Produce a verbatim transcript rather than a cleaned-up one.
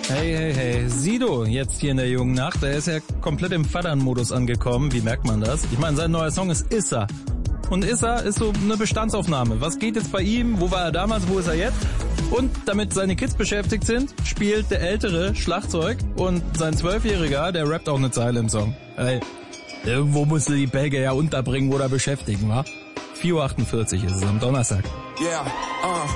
Hey, hey, hey, Sido jetzt hier in der jungen Nacht, der ist ja komplett im Vattern-Modus angekommen, wie merkt man das? Ich meine, sein neuer Song ist Issa. Und Issa ist so eine Bestandsaufnahme. Was geht jetzt bei ihm? Wo war er damals? Wo ist er jetzt? Und damit seine Kids beschäftigt sind, spielt der Ältere Schlagzeug und sein Zwölfjähriger, der rappt auch eine Zeile im Song. Ey, irgendwo musst du die Belgier ja unterbringen oder beschäftigen, wa? vier Uhr achtundvierzig ist es am Donnerstag. Yeah, uh.